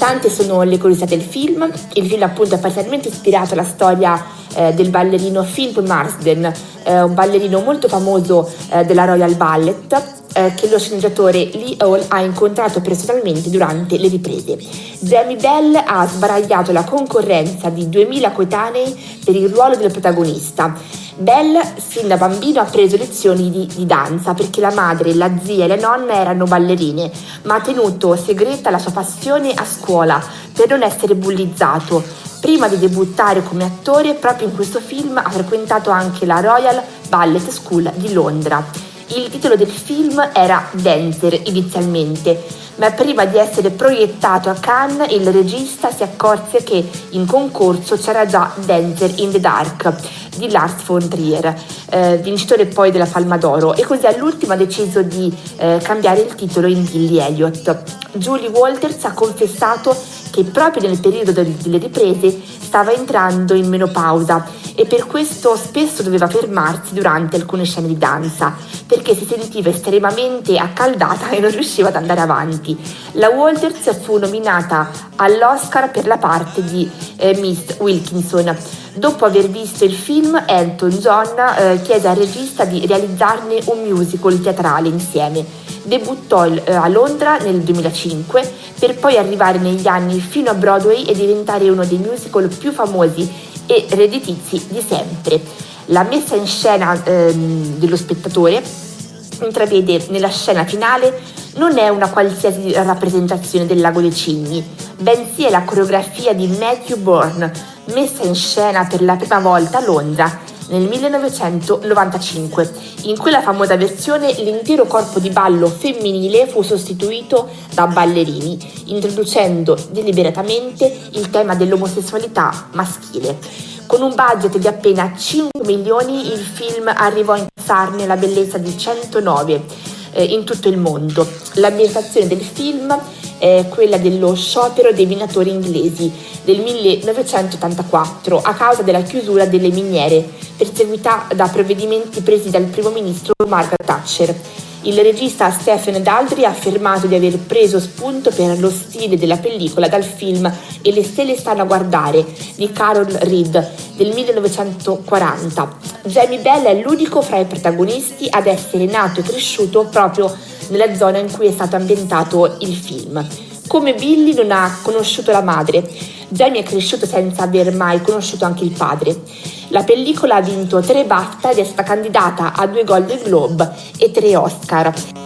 Tante sono le curiosità del film. Il film appunto è parzialmente ispirato alla storia del ballerino Philip Marsden, un ballerino molto famoso della Royal Ballet, che lo sceneggiatore Lee Hall ha incontrato personalmente durante le riprese. Jamie Bell ha sbaragliato la concorrenza di 2000 coetanei per il ruolo del protagonista. Bell sin da bambino ha preso lezioni di danza perché la madre, la zia e la nonna erano ballerine, ma ha tenuto segreta la sua passione a scuola per non essere bullizzato. Prima di debuttare come attore, proprio in questo film ha frequentato anche la Royal Ballet School di Londra. Il titolo del film era Dancer inizialmente, ma prima di essere proiettato a Cannes il regista si accorse che in concorso c'era già Dancer in the Dark di Lars von Trier, vincitore poi della Palma d'Oro, e così all'ultimo ha deciso di cambiare il titolo in Billy Elliot. Julie Walters ha confessato che proprio nel periodo delle riprese stava entrando in menopausa e per questo spesso doveva fermarsi durante alcune scene di danza, perché si sentiva estremamente accaldata e non riusciva ad andare avanti. La Walters fu nominata all'Oscar per la parte di Miss Wilkinson. Dopo aver visto il film, Elton John chiese al regista di realizzarne un musical teatrale insieme. Debuttò a Londra nel 2005 per poi arrivare negli anni fino a Broadway e diventare uno dei musical più famosi e redditizi di sempre. La messa in scena dello spettatore intravede nella scena finale non è una qualsiasi rappresentazione del Lago dei Cigni, bensì è la coreografia di Matthew Bourne, messa in scena per la prima volta a Londra nel 1995. In quella famosa versione l'intero corpo di ballo femminile fu sostituito da ballerini, introducendo deliberatamente il tema dell'omosessualità maschile. Con un budget di appena 5 milioni il film arrivò a incassarne la bellezza di 109 in tutto il mondo. L'ambientazione del film è quella dello sciopero dei minatori inglesi del 1984 a causa della chiusura delle miniere, perseguita da provvedimenti presi dal primo ministro Margaret Thatcher. Il regista Stephen Daldry ha affermato di aver preso spunto per lo stile della pellicola dal film E le stelle stanno a guardare di Carol Reed del 1940. Jamie Bell è l'unico fra i protagonisti ad essere nato e cresciuto proprio nella zona in cui è stato ambientato il film. Come Billy non ha conosciuto la madre, Jamie è cresciuto senza aver mai conosciuto anche il padre. La pellicola ha vinto 3 BAFTA ed è stata candidata a 2 Golden Globe e 3 Oscar.